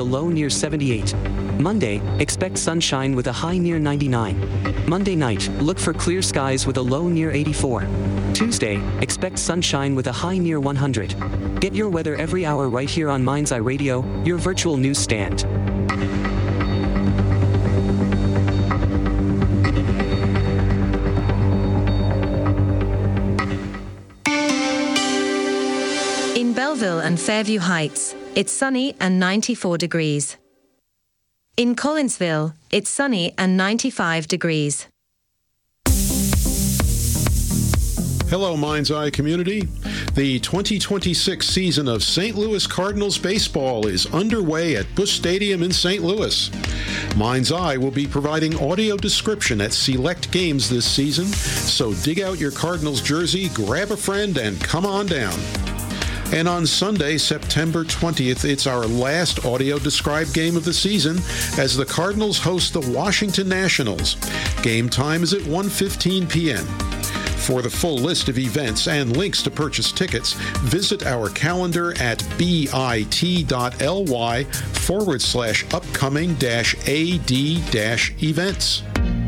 a low near 78. Monday, expect sunshine with a high near 99. Monday night, look for clear skies with a low near 84. Tuesday, expect sunshine with a high near 100. Get your weather every hour right here on Mind's Eye Radio, your virtual news stand. In Belleville and Fairview Heights, it's sunny and 94 degrees. In Collinsville, it's sunny and 95 degrees. Hello, Mind's Eye community. The 2026 season of St. Louis Cardinals baseball is underway at Busch Stadium in St. Louis. Mind's Eye will be providing audio description at select games this season, so dig out your Cardinals jersey, grab a friend, and come on down. And on Sunday, September 20th, it's our last audio-described game of the season as the Cardinals host the Washington Nationals. Game time is at 1:15 p.m. For the full list of events and links to purchase tickets, visit our calendar at bit.ly/upcoming-ad-events.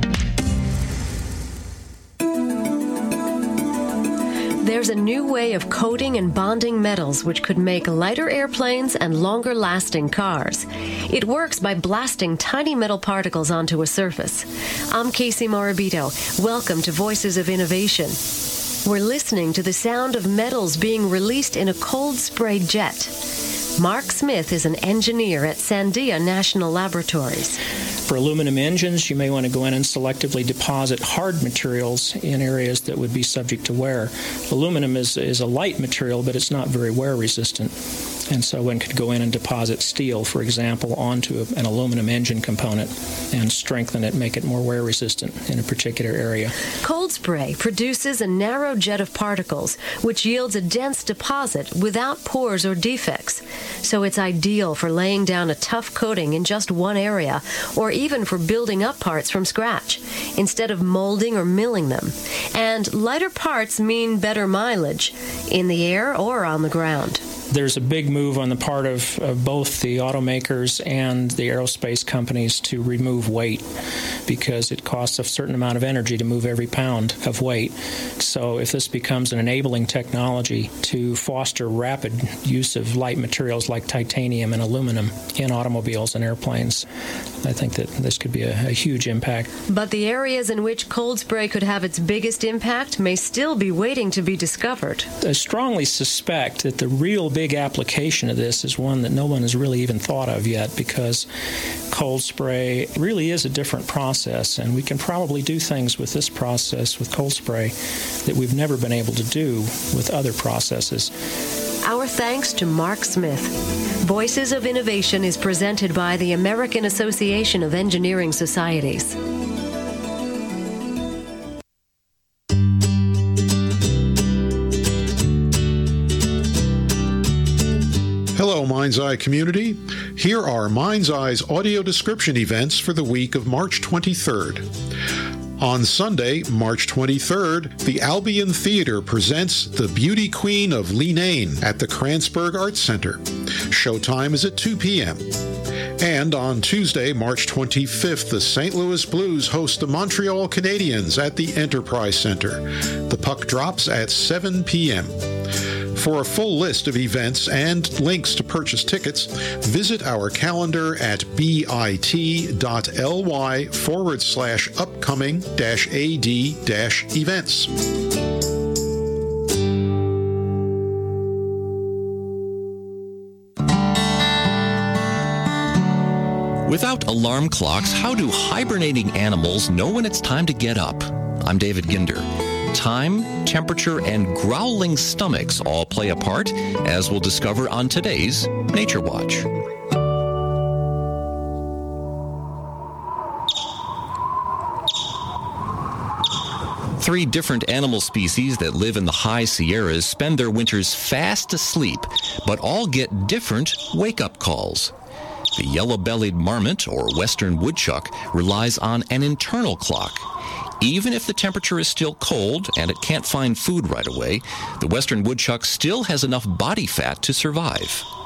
There's a new way of coating and bonding metals which could make lighter airplanes and longer-lasting cars. It works by blasting tiny metal particles onto a surface. I'm Casey Morabito. Welcome to Voices of Innovation. We're listening to the sound of metals being released in a cold spray jet. Mark Smith is an engineer at Sandia National Laboratories. For aluminum engines, you may want to go in and selectively deposit hard materials in areas that would be subject to wear. Aluminum is a light material, but it's not very wear resistant. And so one could go in and deposit steel, for example, onto an aluminum engine component and strengthen it, make it more wear resistant in a particular area. Cold spray produces a narrow jet of particles, which yields a dense deposit without pores or defects. So it's ideal for laying down a tough coating in just one area, or even for building up parts from scratch, instead of molding or milling them. And lighter parts mean better mileage, in the air or on the ground. There's a big move on the part of both the automakers and the aerospace companies to remove weight because it costs a certain amount of energy to move every pound of weight. So if this becomes an enabling technology to foster rapid use of light materials like titanium and aluminum in automobiles and airplanes, I think that this could be a huge impact. But the areas in which cold spray could have its biggest impact may still be waiting to be discovered. I strongly suspect that the real big application of this is one that no one has really even thought of yet, because cold spray really is a different process, and we can probably do things with this process, with cold spray, that we've never been able to do with other processes. Our thanks to Mark Smith. Voices of Innovation is presented by the American Association of Engineering Societies. Hello, Mind's Eye community. Here are Mind's Eye's audio description events for the week of March 23rd. On Sunday, March 23rd, the Albion Theater presents The Beauty Queen of Leenane at the Kranzberg Arts Center. Showtime is at 2 p.m. And on Tuesday, March 25th, the St. Louis Blues host the Montreal Canadiens at the Enterprise Center. The puck drops at 7 p.m. For a full list of events and links to purchase tickets, visit our calendar at bit.ly/upcoming-ad-events. Without alarm clocks, how do hibernating animals know when it's time to get up? I'm David Ginder. Time, temperature, and growling stomachs all play a part, as we'll discover on today's Nature Watch. Three different animal species that live in the high Sierras spend their winters fast asleep, but all get different wake-up calls. The yellow-bellied marmot, or western woodchuck, relies on an internal clock. Even if the temperature is still cold and it can't find food right away, the western woodchuck still has enough body fat to survive.